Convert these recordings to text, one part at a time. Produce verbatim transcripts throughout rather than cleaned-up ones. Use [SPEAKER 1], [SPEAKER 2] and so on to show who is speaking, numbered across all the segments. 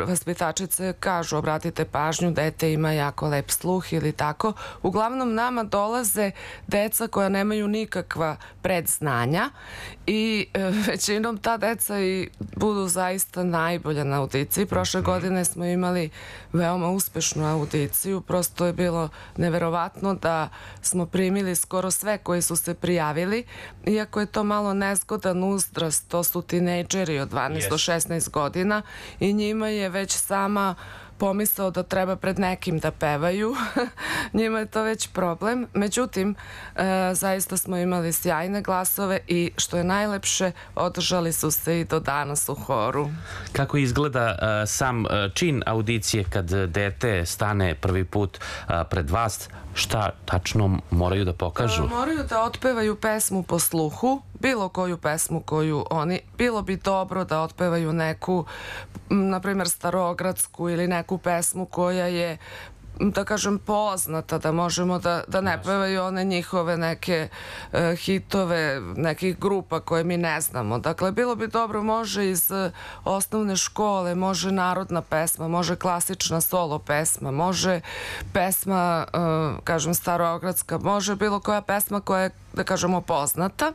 [SPEAKER 1] vaspitačice kažu obratite pažnju, dete ima jako lep sluh ili tako. Uglavnom nama dolaze deca koja nemaju nikakva predznanja i većinom ta deca i budu zaista najbolja na audiciji. Prošle godine smo imali veoma uspešnu audiciju, prosto je bilo neverovatno da smo primili skoro sve koji su se prijavili, iako je to malo nezgodan uzrast, to su tinejdžeri od dvanaest do šesnaest godina i njima je već sama pomisao da treba pred nekim da pevaju. Njima je to već problem. Međutim, zaista smo imali sjajne glasove i što je najlepše, održali su se i do danas u horu.
[SPEAKER 2] Kako izgleda sam čin audicije kad dete stane prvi put pred vas? Šta tačno moraju da pokažu?
[SPEAKER 1] Moraju da otpevaju pesmu po sluhu, bilo koju pesmu koju oni, bilo bi dobro da otpevaju neku, na primjer starogradsku ili neku pesmu koja je, da kažem, poznata, da možemo da, da ne pevaju one njihove neke uh, hitove, nekih grupa koje mi ne znamo. Dakle, bilo bi dobro, može iz uh, osnovne škole, može narodna pesma, može klasična solo pesma, može pesma, uh, kažem, starogradska, može bilo koja pesma koja je, da kažemo, poznata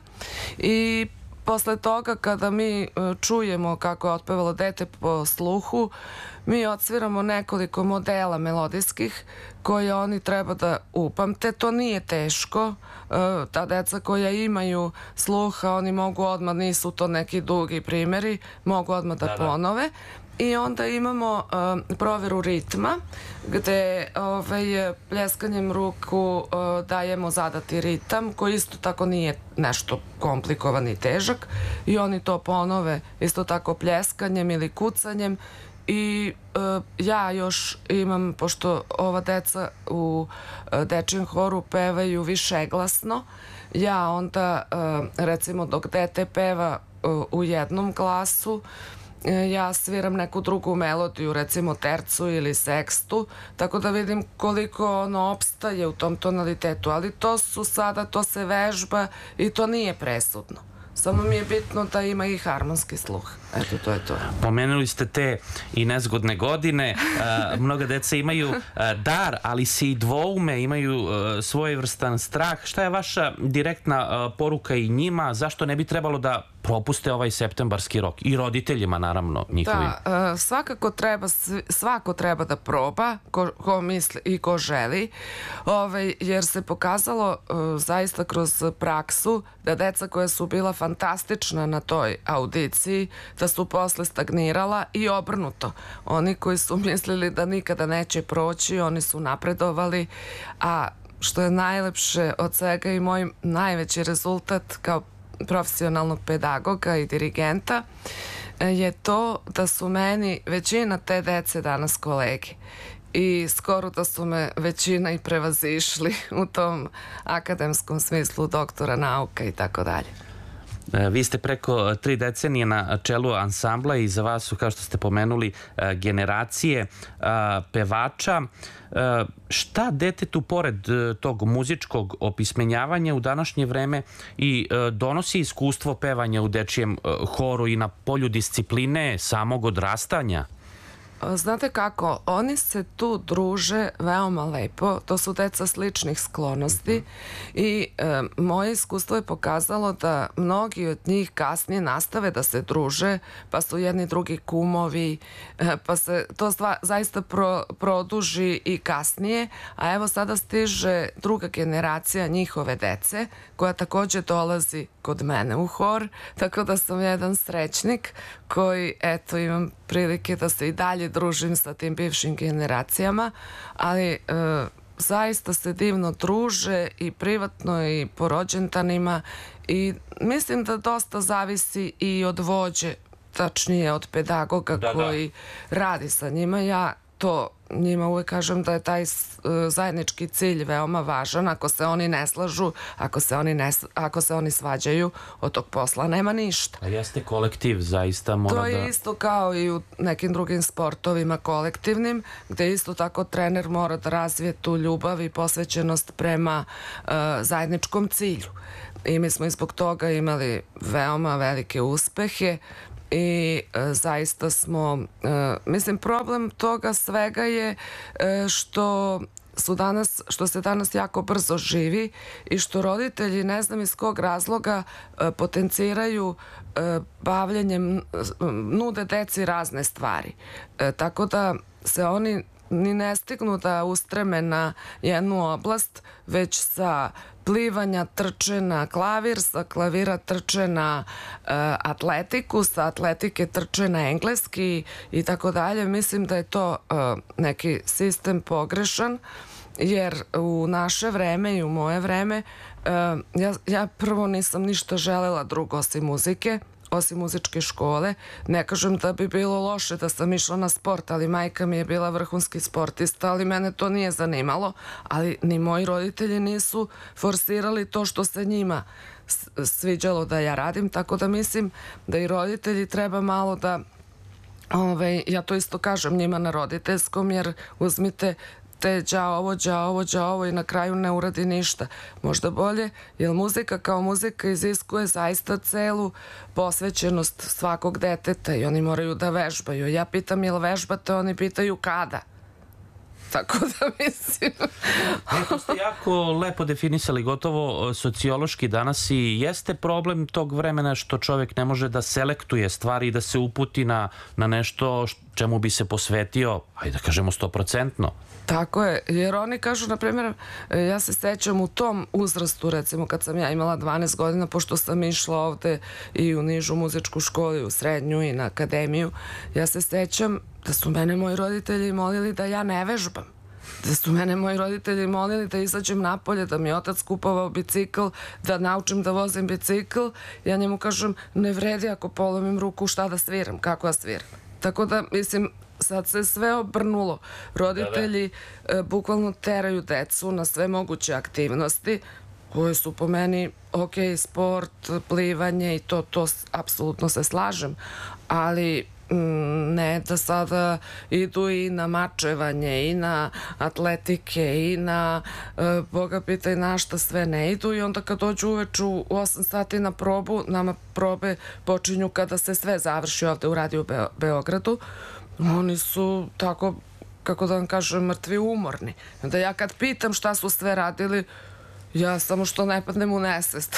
[SPEAKER 1] i posle toga kada mi čujemo kako je otpevalo dete po sluhu, mi odsviramo nekoliko modela melodijskih koje oni treba da upamte. To nije teško. Ta deca koja imaju sluha, oni mogu odmah, nisu to neki dugi primjeri, mogu odmah da ponove. I onda imamo uh, proveru ritma, gde ovaj, pljeskanjem ruku uh, dajemo zadati ritam, koji isto tako nije nešto komplikovan i težak. I oni to ponove isto tako pljeskanjem ili kucanjem. I uh, ja još imam, pošto ova deca u uh, dečijem horu pevaju višeglasno, ja onda, uh, recimo, dok dete peva uh, u jednom glasu, ja sviram neku drugu melodiju, recimo tercu ili sekstu, tako da vidim koliko ono opstaje u tom tonalitetu, ali to su sada, to se vežba i to nije presudno. Samo mi je bitno da ima i harmonski sluh. Eto, to je to.
[SPEAKER 2] Pomenuli ste te i nezgodne godine. Mnoga deca imaju dar, ali se i dvoume, imaju svojevrstan strah. Šta je vaša direktna poruka i njima? Zašto ne bi trebalo da propuste ovaj septembarski rok? I roditeljima, naravno, njihovim.
[SPEAKER 1] Da, svakako treba, svako treba da proba, ko misli i ko želi, jer se pokazalo zaista kroz praksu da deca koja su bila fantastična na toj audiciji, da su posle stagnirala i obrnuto. Oni koji su mislili da nikada neće proći, oni su napredovali, a što je najlepše od svega i moj najveći rezultat kao profesionalnog pedagoga i dirigenta je to da su meni većina te dece danas kolege i skoro da su me većina i prevazišli u tom akademskom smislu doktora nauka i tako dalje.
[SPEAKER 2] Vi ste preko tri decenije na čelu ansambla i za vas su, kao što ste pomenuli, generacije pevača. Šta detetu, pored tog muzičkog opismenjavanja u današnje vreme, i donosi iskustvo pevanja u dečijem horu i na polju discipline, samog odrastanja?
[SPEAKER 1] Znate kako, oni se tu druže veoma lepo, to su deca sličnih sklonosti i e, moje iskustvo je pokazalo da mnogi od njih kasnije nastave da se druže, pa su jedni drugi kumovi, e, pa se to stva, zaista pro, produži i kasnije, a evo sada stiže druga generacija njihove dece koja takođe dolazi kod mene u hor, tako da sam jedan srećnik koji, eto, imam prilike da se i dalje družim sa tim bivšim generacijama, ali e, zaista se divno druže i privatno i po rođendanima i mislim da dosta zavisi i od vođe, tačnije od pedagoga da, koji da. radi sa njima. Ja to njima uvek kažem da je taj zajednički cilj veoma važan. Ako se oni ne slažu, ako se oni, ne, ako se oni svađaju, od tog posla nema ništa.
[SPEAKER 2] A jeste kolektiv, zaista mora da...
[SPEAKER 1] To je isto kao i u nekim drugim sportovima kolektivnim, gde isto tako trener mora da razvije tu ljubav i posvećenost prema uh, zajedničkom cilju. I mi smo i zbog toga imali veoma velike uspehe i e, zaista smo, e, mislim, problem toga svega je e, što su danas, što se danas jako brzo živi i što roditelji, ne znam iz kog razloga, e, potenciraju e, bavljenjem, e, nude deci razne stvari. E, tako da se oni ni ne stignu da ustreme na jednu oblast, već sa plivanja trče na klavir, sa klavira trče na uh, atletiku, sa atletike trče na engleski i tako dalje. Mislim da je to uh, neki sistem pogrešan, jer u naše vreme i u moje vreme uh, ja, ja prvo nisam ništa želela drugo osim muzike, osim muzičke škole. Ne kažem da bi bilo loše da sam išla na sport, ali majka mi je bila vrhunski sportista, ali mene to nije zanimalo, ali ni moji roditelji nisu forsirali to što se njima sviđalo da ja radim, tako da mislim da i roditelji treba malo da, ove, ja to isto kažem njima na roditeljskom, jer uzmite te đa ovo, đa ovo, đa ovo i na kraju ne uradi ništa. Možda bolje, jer muzika kao muzika iziskuje zaista celu posvećenost svakog deteta i oni moraju da vežbaju. Ja pitam jel vežbate, oni pitaju kada. Tako da mislim...
[SPEAKER 2] E, to ste jako lepo definisali, gotovo sociološki danas i jeste problem tog vremena što čovjek ne može da selektuje stvari i da se uputi na, na nešto čemu bi se posvetio, ajde da kažemo stoprocentno.
[SPEAKER 1] Tako je, jer oni kažu, na primjer, ja se sećam u tom uzrastu, recimo kad sam ja imala dvanaest godina, pošto sam išla ovde i u nižu muzičku školu, i u srednju i na akademiju, ja se sećam da su mene moji roditelji molili da ja ne vežbam. Da su mene moji roditelji molili da izađem napolje, da mi je otac kupovao bicikl, da naučim da vozim bicikl. Ja njemu kažem, ne vredi ako polomim ruku, šta da sviram, kako da sviram. Tako da, mislim, sad se sve obrnulo. Roditelji e, bukvalno teraju decu na sve moguće aktivnosti koje su po meni, ok, sport, plivanje i to, to apsolutno se slažem, ali ne da sada idu i na mačevanje i na atletike i na e, Boga pitaj na šta sve ne idu i onda kad dođu uveč u osam sati na probu, nama probe počinju kada se sve završi ovde u Radio Beo, Beogradu, oni su tako, kako da vam kažem, mrtvi umorni. Onda ja kad pitam šta su sve radili, ja samo što ne padnem u nesvest.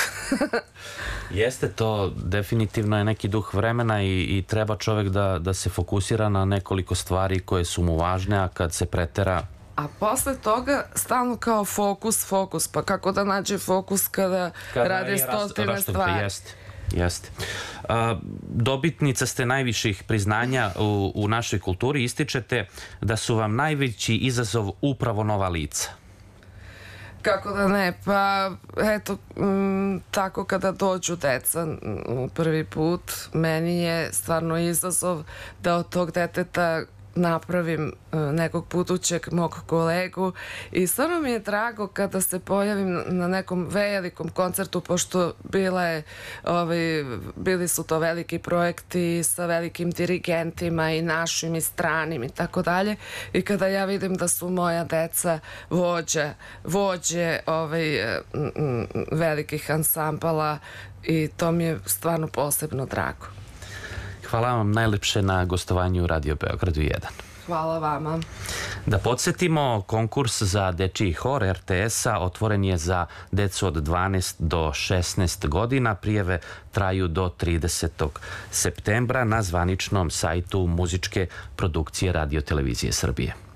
[SPEAKER 2] Jeste, to definitivno je neki duh vremena i, i treba čovjek da, da se fokusira na nekoliko stvari koje su mu važne, a kad se pretera...
[SPEAKER 1] A posle toga stalno kao fokus, fokus, pa kako da nađe fokus kada, kada radi stotine stvari.
[SPEAKER 2] Jeste. Jeste. A, dobitnica ste najviših priznanja u, u našoj kulturi. Ističete da su vam najveći izazov upravo nova lica.
[SPEAKER 1] Kako da ne, pa eto, m, tako kada dođu deca u prvi put, meni je stvarno izazov da od tog deteta napravim nekog budućeg mog kolegu i stvarno mi je drago kada se pojavim na nekom velikom koncertu, pošto bila je, ovaj, bili su to veliki projekti sa velikim dirigentima i našim i stranim i tako dalje, i kada ja vidim da su moja deca vođe, vođe ovaj, velikih ansambala, i to mi je stvarno posebno drago.
[SPEAKER 2] Hvala vam najlepše na gostovanju u Radio Beogradu jedan.
[SPEAKER 1] Hvala vama.
[SPEAKER 2] Da podsjetimo, konkurs za dečiji hor er te es-a otvoren je za decu od dvanaest do šesnaest godina. Prijave traju do tridesetog septembra na zvaničnom sajtu muzičke produkcije Radio Televizije Srbije.